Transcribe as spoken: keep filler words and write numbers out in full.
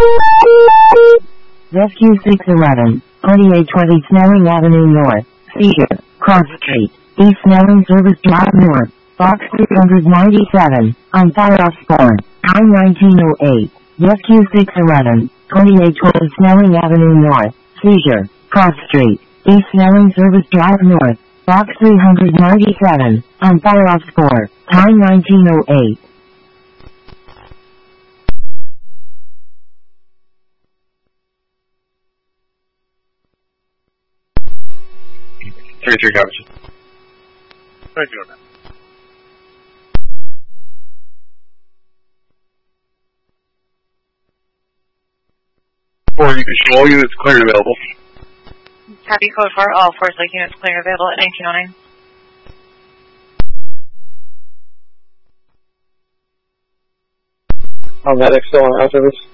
Rescue six eleven, twenty-eight twenty Snelling Avenue North, Seizure, Cross Street, East Snelling Service Drive North, Box three ninety-seven, on fire off spawn, time nineteen oh eight. Rescue six eleven, twenty-eight twenty Snelling Avenue North, Seizure, Cross Street, East Snelling Service Drive North, Box three ninety-seven, on fire off score, time nineteen oh eight. thirty-three coverage. Thank you, man. Or you can show all units clear and available. Copy code for all Force Lake units clear and available at nineteen oh nine. On that X still on our service.